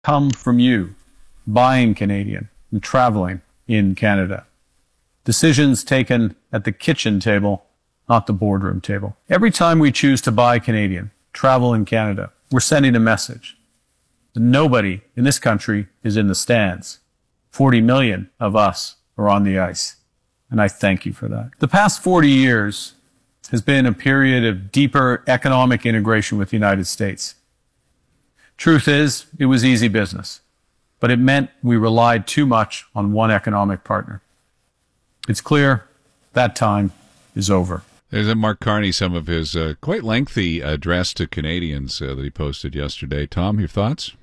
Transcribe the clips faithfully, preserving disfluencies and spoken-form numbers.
come from you, buying Canadian and traveling in Canada. Decisions taken at the kitchen table, not the boardroom table. Every time we choose to buy Canadian, travel in Canada, we're sending a message. Nobody in this country is in the stands. forty million of us are on the ice. And I thank you for that. The past forty years has been a period of deeper economic integration with the United States. Truth is, it was easy business, but it meant we relied too much on one economic partner. It's clear that time is over. There's Mark Carney, some of his uh, quite lengthy address to Canadians uh, that he posted yesterday. Tom, your thoughts?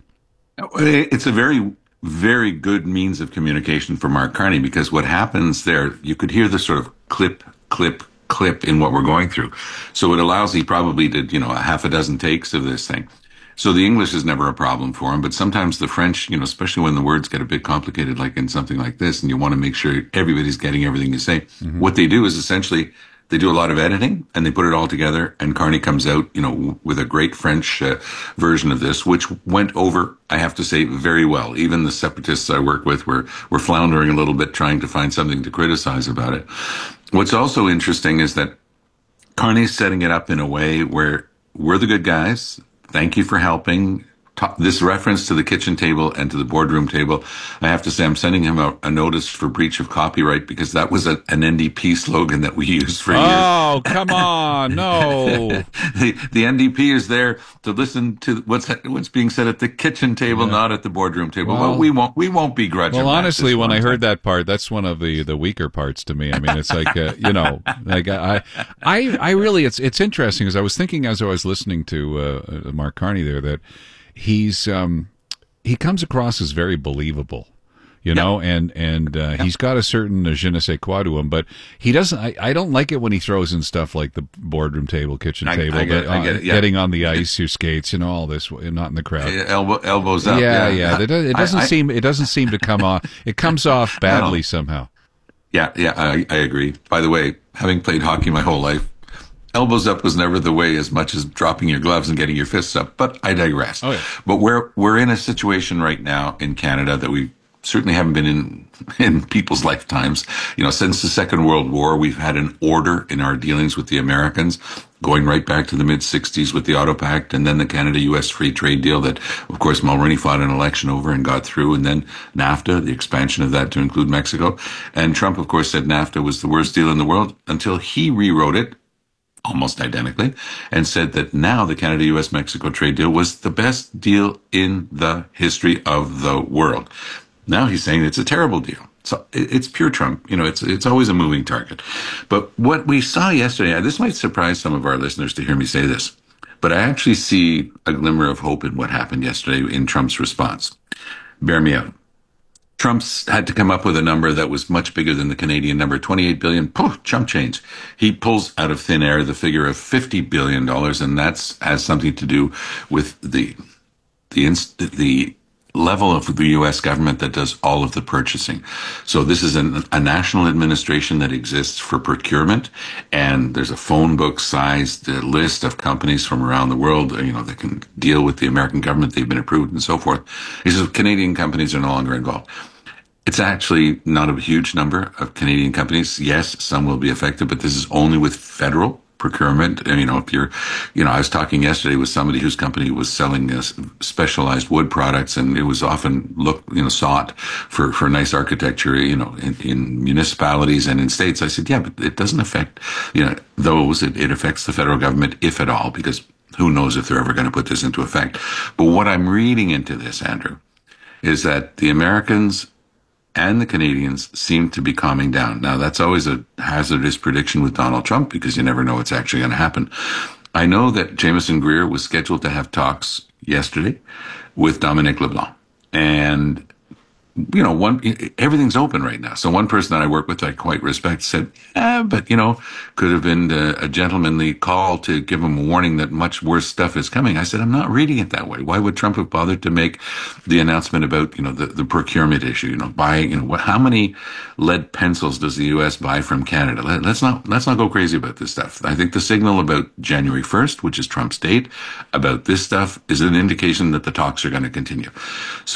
It's a very, very good means of communication for Mark Carney, because what happens there, you could hear the sort of clip, clip, clip in what we're going through. So it allows, he probably did, you know, a half a dozen takes of this thing. So the English is never a problem for him, but sometimes the French, you know, especially when the words get a bit complicated, like in something like this, and you want to make sure everybody's getting everything you say. Mm-hmm. What they do is essentially they do a lot of editing and they put it all together, and Carney comes out, you know, with a great French uh, version of this, which went over, I have to say, very well. Even the separatists I work with were, were floundering a little bit trying to find something to criticize about it. What's also interesting is that Carney's setting it up in a way where we're the good guys. Thank you for helping. This reference to the kitchen table and to the boardroom table, I have to say I'm sending him a, a notice for breach of copyright, because that was a, an N D P slogan that we used for years. Oh, come on, no. the, the N D P is there to listen to what's what's being said at the kitchen table, yeah. not at the boardroom table. Well, well we won't we won't begrudge him. Well, honestly, when I heard time. that part, that's one of the, the weaker parts to me. I mean, it's like uh, you know, like I I I really it's it's interesting, because I was thinking as I was listening to uh, Mark Carney there that he's um he comes across as very believable, you know, yep. and and uh, yep. he's got a certain je ne sais quoi to him, but he doesn't. I, I don't like it when he throws in stuff like the boardroom table, kitchen I, table, I get, the, I get uh, it, yeah. getting on the ice, your skates, you know, all this, not in the crowd, Elbow, elbows up. Yeah, yeah. yeah. It, it doesn't I, I, seem it doesn't seem to come off. It comes off badly somehow. Yeah, yeah. I, I agree. By the way, having played hockey my whole life, elbows up was never the way as much as dropping your gloves and getting your fists up, but I digress. Oh, yeah. But we're, we're in a situation right now in Canada that we certainly haven't been in, in people's lifetimes. You know, since the Second World War, we've had an order in our dealings with the Americans, going right back to the mid sixties with the Auto Pact, and then the Canada-U S free trade deal that, of course, Mulroney fought an election over and got through, and then NAFTA, the expansion of that to include Mexico. And Trump, of course, said NAFTA was the worst deal in the world until he rewrote it almost identically, and said that now the Canada-U S Mexico trade deal was the best deal in the history of the world. Now he's saying it's a terrible deal. So it's pure Trump. You know, it's it's always a moving target. But what we saw yesterday, this might surprise some of our listeners to hear me say this, but I actually see a glimmer of hope in what happened yesterday in Trump's response. Bear me out. Trump's had to come up with a number that was much bigger than the Canadian number, twenty-eight billion dollars. Poof, chump change. He pulls out of thin air the figure of fifty billion dollars, and that's has something to do with the the inst- the level of the U S government that does all of the purchasing. So this is an, a national administration that exists for procurement, and there's a phone book sized uh, list of companies from around the world, you know, that can deal with the American government. They've been approved and so forth. He says Canadian companies are no longer involved. It's actually not a huge number of Canadian companies. Yes, some will be affected, but this is only with federal procurement. And, you know, if you're, you know, I was talking yesterday with somebody whose company was selling uh, specialized wood products, and it was often look, you know, sought for, for nice architecture, you know, in, in municipalities and in states. I said, yeah, but it doesn't affect, you know, those. It, it affects the federal government, if at all, because who knows if they're ever going to put this into effect. But what I'm reading into this, Andrew, is that the Americans and the Canadians seem to be calming down. Now, that's always a hazardous prediction with Donald Trump, because you never know what's actually going to happen. I know that Jameson Greer was scheduled to have talks yesterday with Dominic LeBlanc. And you know, one, everything's open right now. So one person that I work with, I quite respect, said, eh, but, you know, could have been a, a gentlemanly call to give him a warning that much worse stuff is coming. I said, I'm not reading it that way. Why would Trump have bothered to make the announcement about, you know, the, the procurement issue, you know, buying, you know, what, how many lead pencils does the U S buy from Canada? Let, let's not, let's not go crazy about this stuff. I think the signal about January first, which is Trump's date, about this stuff is an indication that the talks are going to continue. So